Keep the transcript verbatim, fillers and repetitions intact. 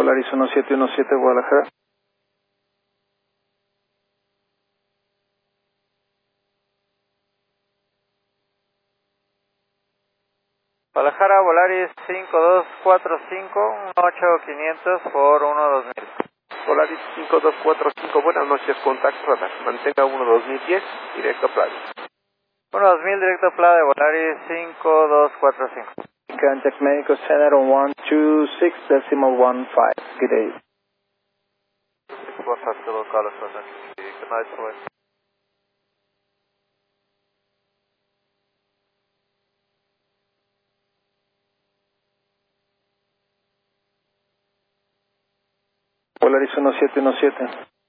Polaris uno siete uno siete Guadalajara. Guadalajara, Volaris cinco dos cuatro cinco, uno ocho quinientos por uno dos mil. Volaris cinco dos cuatro cinco, buenas noches, contacto radar. Mantenga uno dos mil diez, directo a Playa. uno dos mil, directo a Playa de Volaris cinco dos cuatro cinco. Contact Médico Center on one two six decimal one five. Good day. What hospital call us on that? Good night, boy. Polaris uno siete uno siete.